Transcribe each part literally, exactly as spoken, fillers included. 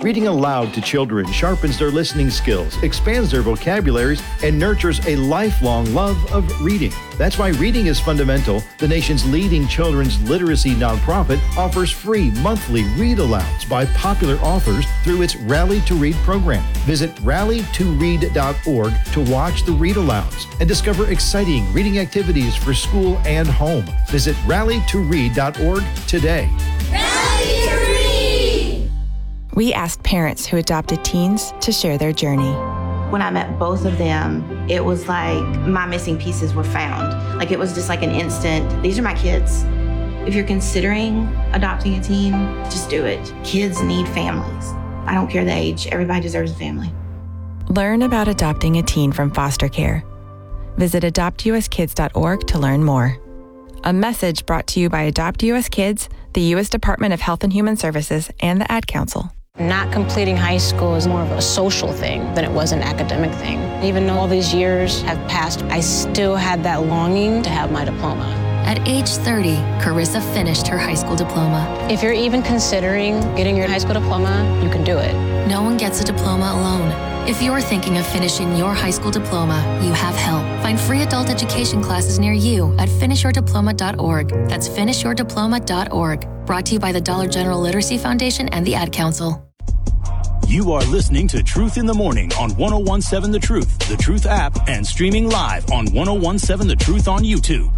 Reading aloud to children sharpens their listening skills, expands their vocabularies, and nurtures a lifelong love of reading. That's why Reading is Fundamental, the nation's leading children's literacy nonprofit, offers free monthly read-alouds by popular authors through its Rally to Read program. Visit rally to read dot org to watch the read-alouds and discover exciting reading activities for school and home. Visit rally to read dot org today. Rally to Read! We asked parents who adopted teens to share their journey. When I met both of them, it was like my missing pieces were found. Like it was just like an instant, these are my kids. If you're considering adopting a teen, just do it. Kids need families. I don't care the age, everybody deserves a family. Learn about adopting a teen from foster care. Visit adopt u s kids dot org to learn more. A message brought to you by Adopt U S Kids, the U S Department of Health and Human Services, and the Ad Council. Not completing high school is more of a social thing than it was an academic thing. Even though all these years have passed, I still had that longing to have my diploma. At age thirty, Carissa finished her high school diploma. If you're even considering getting your high school diploma, you can do it. No one gets a diploma alone. If you're thinking of finishing your high school diploma, you have help. Find free adult education classes near you at finish your diploma dot org. That's finish your diploma dot org. Brought to you by the Dollar General Literacy Foundation and the Ad Council. You are listening to Truth in the Morning on one oh one seven The Truth, The Truth app, and streaming live on one oh one seven The Truth on YouTube.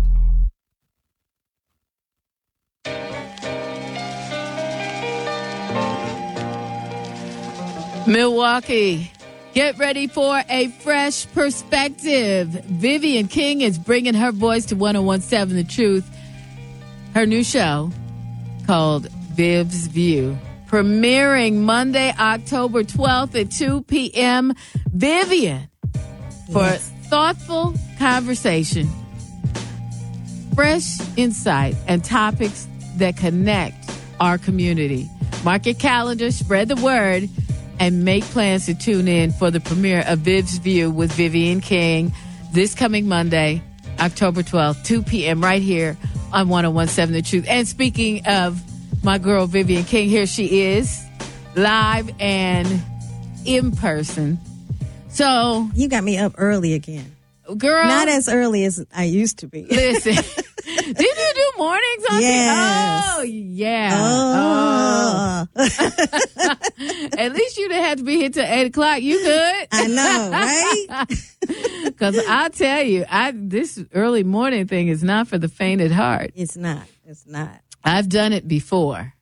Milwaukee, get ready for a fresh perspective. Vivian King is bringing her voice to one oh one seven The Truth. Her new show called Viv's View, premiering Monday, October twelfth at two p.m. Vivian, for yes. thoughtful conversation, fresh insight, and topics that connect our community. Mark your calendar, spread the word, and make plans to tune in for the premiere of Viv's View with Vivian King this coming Monday, October twelfth, two p.m. right here on one oh one seven The Truth. And speaking of my girl Vivian King, here she is, live and in person. So you got me up early again. Girl. Not as early as I used to be. Listen. Did you do mornings on yes. the Oh, yeah. Oh. oh. At least you didn't have to be here till eight o'clock. You good? I know, right? Because I'll tell you, I this early morning thing is not for the faint at heart. It's not. It's not. I've done it before.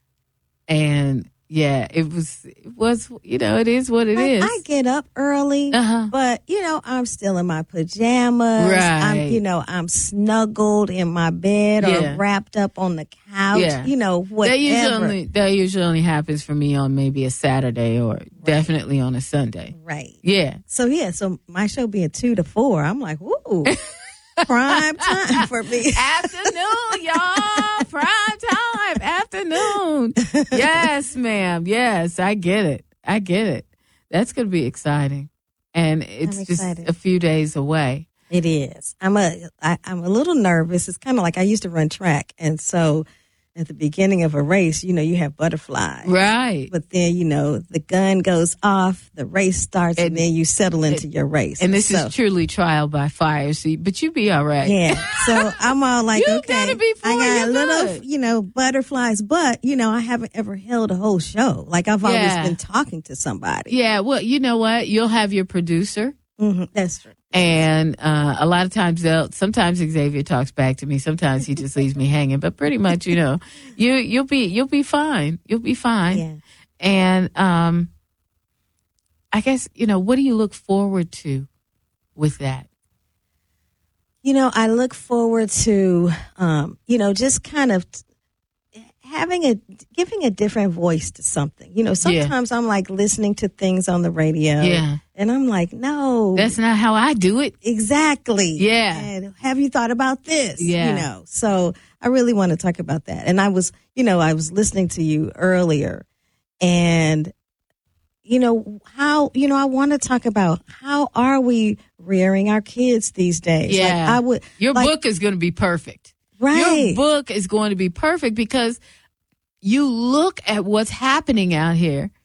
And yeah, it was, it was, you know, it is what it I, is. I get up early, uh-huh. but, you know, I'm still in my pajamas. Right. I'm, you know, I'm snuggled in my bed Yeah. or wrapped up on the couch, Yeah. you know, whatever. That usually, only, that usually only happens for me on maybe a Saturday or right. definitely on a Sunday. Right. Yeah. So, yeah, so my show being two to four, I'm like, woo. Prime time for me. Afternoon, y'all. Prime time. Afternoon. Yes, ma'am. Yes, I get it. I get it. That's going to be exciting. And it's just a few days away. It is. I'm a, I, I'm a little nervous. It's kind of like I used to run track. And so at the beginning of a race, you know, you have butterflies. Right. But then, you know, the gun goes off, the race starts, and, and then you settle into it, your race. And this so, is truly trial by fire. See, but you be all right. Yeah. So I'm all like, you okay, got it before, I got you're little, good. you know, butterflies, but, you know, I haven't ever held a whole show. Like I've always yeah. been talking to somebody. Yeah. Well, you know what? You'll have your producer. Mm-hmm. That's true. And uh, a lot of times they'll, sometimes Xavier talks back to me. Sometimes he just leaves me hanging. But pretty much, you know, you you'll be you'll be fine. You'll be fine. Yeah. And um, I guess, you know, what do you look forward to with that? You know, I look forward to, um, you know, just kind of t- having a, giving a different voice to something. You know, sometimes yeah. I'm like listening to things on the radio. Yeah. And I'm like, no. That's not how I do it. Exactly. Yeah. And have you thought about this? Yeah. You know, so I really want to talk about that. And I was, you know, I was listening to you earlier and, you know, how, you know, I want to talk about how are we rearing our kids these days? Yeah. Like I would, Your like, book is going to be perfect. Right. Your book is going to be perfect because you look at what's happening out here